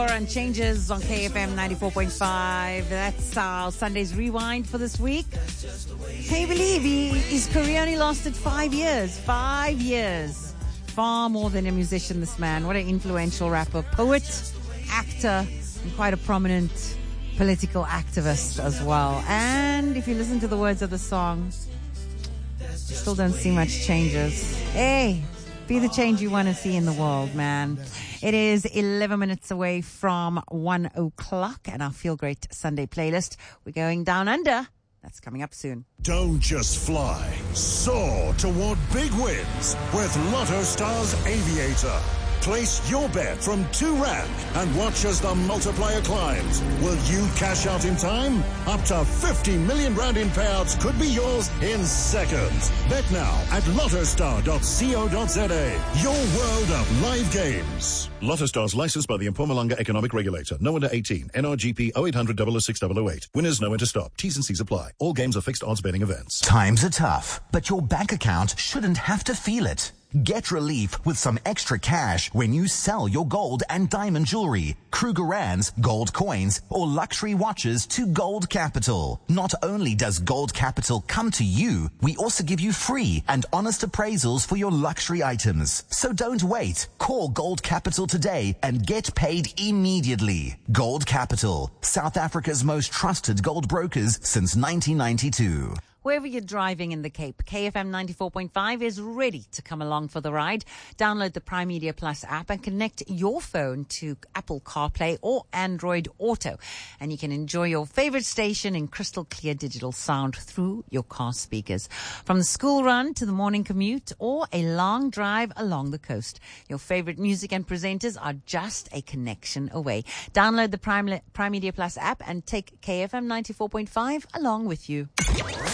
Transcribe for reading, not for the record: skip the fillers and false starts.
And changes on KFM 94.5. That's our Sunday's Rewind for this week. Can you believe his career only lasted 5 years? 5 years. Far more than a musician, this man. What an influential rapper, poet, actor, and quite a prominent political activist as well. And if you listen to the words of the song, you still don't see much changes. Hey, be the change you want to see in the world, man. It is 11 minutes away from 1 o'clock and our Feel Great Sunday playlist. We're going down under. That's coming up soon. Don't just fly. Soar toward big wins with Lotto Stars Aviator. Place your bet from R2 and watch as the multiplier climbs. Will you cash out in time? Up to 50 million rand in payouts could be yours in seconds. Bet now at lottostar.co.za. Your world of live games. Lotto Stars licensed by the Mpumalanga Economic Regulator. No under 18. NRGP 0800 006 008. Winners know when to stop. T's and C's apply. All games are fixed odds betting events. Times are tough, but your bank account shouldn't have to feel it. Get relief with some extra cash when you sell your gold and diamond jewelry, Krugerrands, gold coins, or luxury watches to Gold Capital. Not only does Gold Capital come to you, we also give you free and honest appraisals for your luxury items. So don't wait. Call Gold Capital today and get paid immediately. Gold Capital, South Africa's most trusted gold brokers since 1992. Wherever you're driving in the Cape, KFM 94.5 is ready to come along for the ride. Download the Prime Media Plus app and connect your phone to Apple CarPlay or Android Auto. And you can enjoy your favorite station in crystal clear digital sound through your car speakers. From the school run to the morning commute or a long drive along the coast, your favorite music and presenters are just a connection away. Download the Prime Media Plus app and take KFM 94.5 along with you.